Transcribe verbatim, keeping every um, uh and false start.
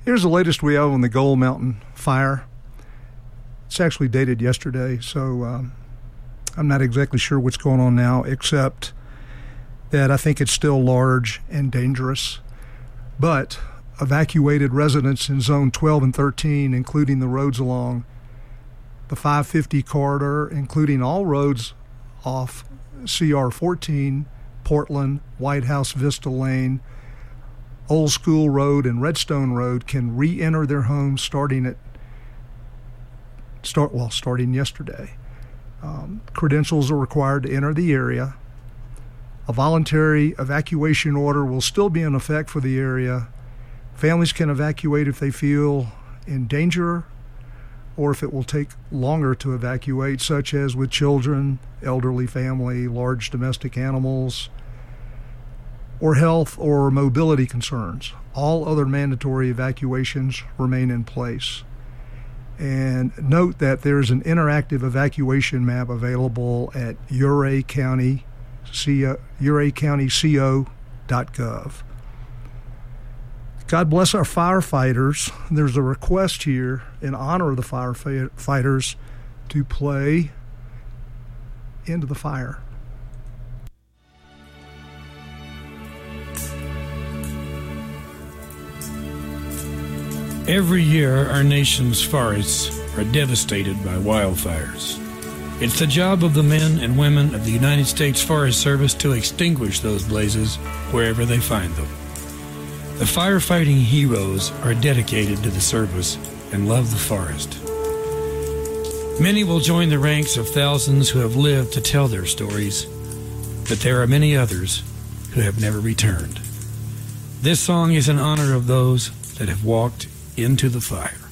Here's the latest we have on the Gold Mountain fire. It's actually dated yesterday, so um, I'm not exactly sure what's going on now, except that I think it's still large and dangerous. But evacuated residents in Zone twelve and thirteen, including the roads along the five fifty corridor, including all roads off C R fourteen, Portland, White House Vista Lane, Old School Road, and Redstone Road, can re-enter their homes starting at start well starting yesterday. Um, credentials are required to enter the area. A voluntary evacuation order will still be in effect for the area. Families can evacuate if they feel in danger or if it will take longer to evacuate, such as with children, elderly family, large domestic animals, or health or mobility concerns. All other mandatory evacuations remain in place. And note that there's an interactive evacuation map available at Ouray County, Ouray County C O dot gov. God bless our firefighters. There's a request here in honor of the firefighters to play Into the Fire. Every year, our nation's forests are devastated by wildfires. It's the job of the men and women of the United States Forest Service to extinguish those blazes wherever they find them. The firefighting heroes are dedicated to the service and love the forest. Many will join the ranks of thousands who have lived to tell their stories, but there are many others who have never returned. This song is in honor of those that have walked into the fire.